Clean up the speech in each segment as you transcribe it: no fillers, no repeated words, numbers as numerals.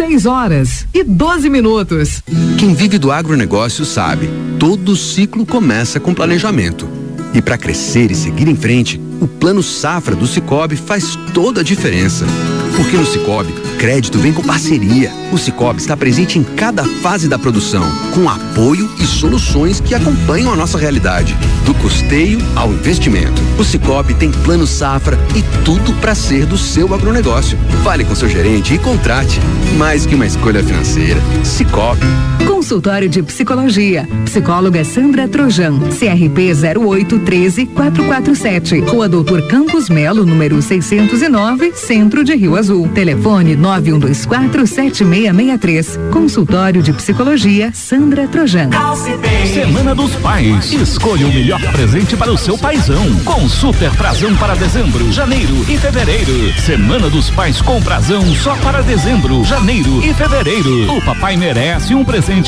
6h12. Quem vive do agronegócio sabe, todo ciclo começa com planejamento. E para crescer e seguir em frente, o Plano Safra do Sicoob faz toda a diferença. Porque no Sicoob, crédito vem com parceria. O Sicoob está presente em cada fase da produção, com apoio e soluções que acompanham a nossa realidade, do custeio ao investimento. O Sicoob tem Plano Safra e tudo para ser do seu agronegócio. Fale com seu gerente e contrate. Mais que uma escolha financeira, Sicoob. Consultório de Psicologia. Psicóloga Sandra Trojan. CRP 0813447. Rua Doutor Campos Melo, número 609, Centro de Rio Azul. Telefone 91247663. Consultório de Psicologia Sandra Trojan. Semana dos Pais. Escolha o melhor presente para o seu paizão. Com super prazão para dezembro, janeiro e fevereiro. Semana dos Pais com prazão só para dezembro, janeiro e fevereiro. O papai merece um presente.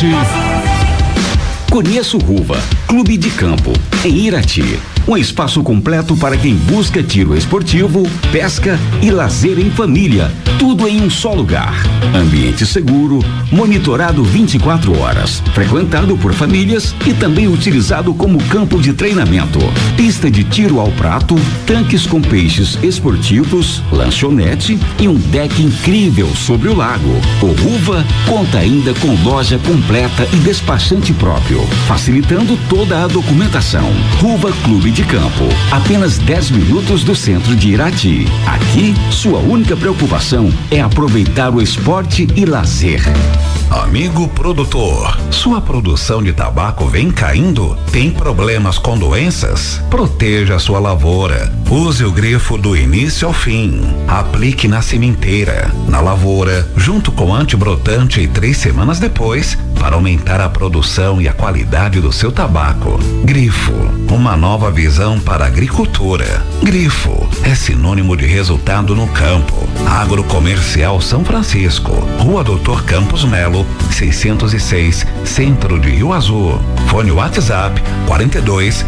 Conheça o Ruva, Clube de Campo, em Irati. Um espaço completo para quem busca tiro esportivo, pesca e lazer em família. Tudo em um só lugar. Ambiente seguro, monitorado 24 horas, frequentado por famílias e também utilizado como campo de treinamento. Pista de tiro ao prato, tanques com peixes esportivos, lanchonete e um deck incrível sobre o lago. O Ruva conta ainda com loja completa e despachante próprio, facilitando toda a documentação. Ruva Clube de Campo, apenas 10 minutos do centro de Irati. Aqui, sua única preocupação é aproveitar o esporte e lazer. Amigo produtor, sua produção de tabaco vem caindo? Tem problemas com doenças? Proteja a sua lavoura. Use o grifo do início ao fim. Aplique na sementeira, na lavoura, junto com antibrotante e 3 semanas depois, para aumentar a produção e a qualidade do seu tabaco. Grifo, uma nova visão para a agricultura. Grifo é sinônimo de resultado no campo. Agrocomercial São Francisco, Rua Doutor Campos Melo, 606, Centro de Rio Azul. Fone WhatsApp 42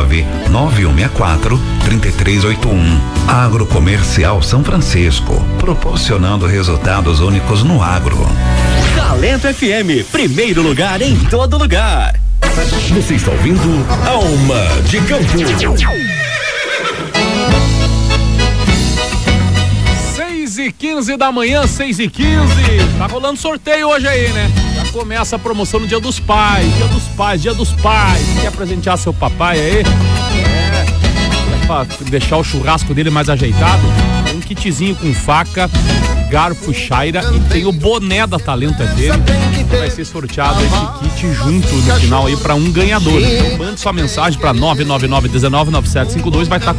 99164 3381. Agrocomercial São Francisco, proporcionando resultados únicos no agro. Talento FM, primeiro lugar em todo lugar. Você está ouvindo Alma de Campo. 6h15 da manhã, 6h15. Tá rolando sorteio hoje aí, né? Já começa a promoção no Dia dos Pais. Dia dos Pais. Quer presentear seu papai aí? Pra deixar o churrasco dele mais ajeitado. Tem um kitzinho com faca, garfo, chaira e tem o boné da Talento FM. Vai ser sorteado esse kit junto no final aí pra um ganhador. Então mande sua mensagem pra 999199752, vai estar